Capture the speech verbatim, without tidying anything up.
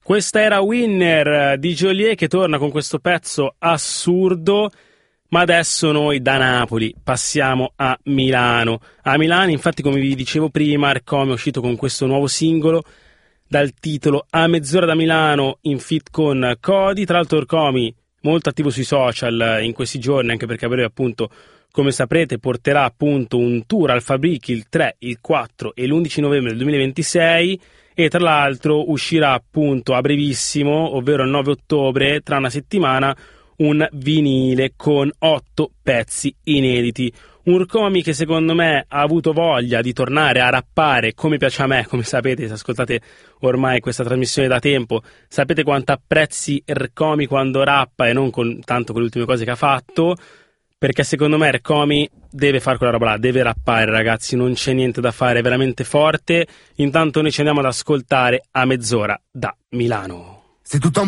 Questa era Winner di Geolier che torna con questo pezzo assurdo, ma adesso noi da Napoli passiamo a Milano. A Milano, infatti, come vi dicevo prima, Arcomi è uscito con questo nuovo singolo dal titolo A mezz'ora da Milano in feat con Cody. Tra l'altro Arcomi molto attivo sui social in questi giorni, anche perché a breve, appunto, come saprete, porterà appunto un tour al Fabrichi il tre, il quattro e l'undici novembre del duemilaventisei. E tra l'altro uscirà appunto a brevissimo, ovvero il nove ottobre, tra una settimana, un vinile con otto pezzi inediti. Un Arcomi che secondo me ha avuto voglia di tornare a rappare come piace a me, come sapete, se ascoltate ormai questa trasmissione da tempo, sapete quanto apprezzi Arcomi quando rappa e non con, tanto con le ultime cose che ha fatto, perché secondo me Arcomi deve fare quella roba là, deve rappare, ragazzi, non c'è niente da fare, è veramente forte. Intanto noi ci andiamo ad ascoltare A mezz'ora da Milano. Se tutto